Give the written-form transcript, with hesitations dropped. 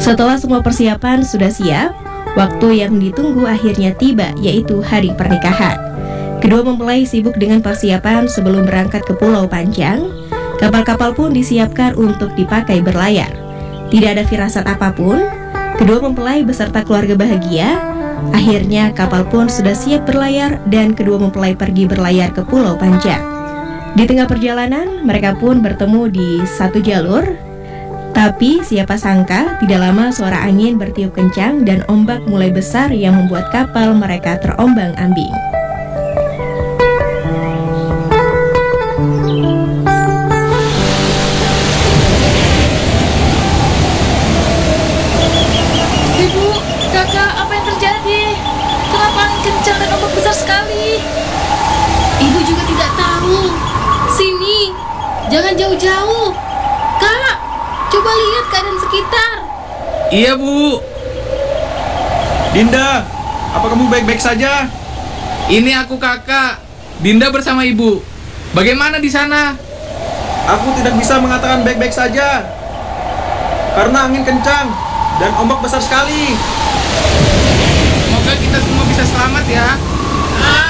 Setelah semua persiapan sudah siap, waktu yang ditunggu akhirnya tiba, yaitu hari pernikahan. Kedua mempelai sibuk dengan persiapan sebelum berangkat ke Pulau Panjang. Kapal-kapal pun disiapkan untuk dipakai berlayar. Tidak ada firasat apapun, kedua mempelai beserta keluarga bahagia. Akhirnya kapal pun sudah siap berlayar dan kedua mempelai pergi berlayar ke Pulau Panjang. Di tengah perjalanan, mereka pun bertemu di satu jalur. Tapi siapa sangka tidak lama suara angin bertiup kencang dan ombak mulai besar yang membuat kapal mereka terombang-ambing. Ibu, kakak, apa yang terjadi? Kenapa angin kencang dan ombak besar sekali? Ibu juga tidak tahu. Sini, jangan jauh-jauh. Kak, coba lihat keadaan sekitar. Iya, Bu. Dinda, apa kamu baik-baik saja? Ini aku, Kakak. Dinda bersama Ibu. Bagaimana di sana? Aku tidak bisa mengatakan baik-baik saja karena angin kencang dan ombak besar sekali. Semoga kita semua bisa selamat ya.